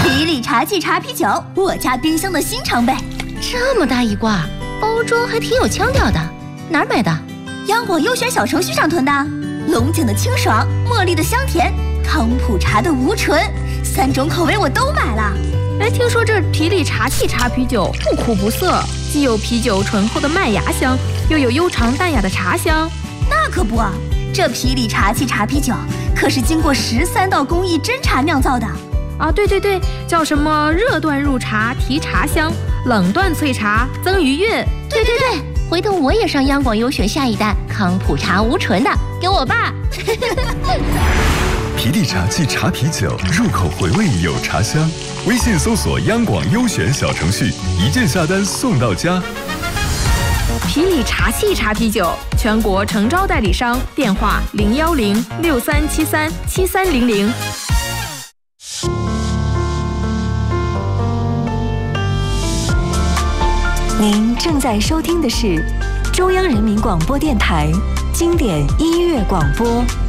皮里茶季茶啤酒，我家冰箱的新常备。 这么大一挂，包装还挺有腔调的，哪儿买的？ 央广优选小程序上囤的。龙井的清爽，茉莉的香甜，康普茶的无醇，3种口味我都买了。 哎，听说这皮里茶季茶啤酒不苦不涩，既有啤酒醇厚的麦芽香，又有悠长淡雅的茶香。 那可不，这皮里茶季茶啤酒可是经过13道工艺真茶酿造的。 啊，对，叫什么热断入茶提茶香，冷断萃茶增余韵。 对，回头我也上央广优选下一单康普茶无醇的，给我爸。 皮里茶季茶啤酒，入口回味有茶香。微信搜索央广优选小程序，一键下单送到家。 皮里茶季茶啤酒，全国诚招代理商，电话01063737300。 您正在收听的是中央人民广播电台经典音乐广播。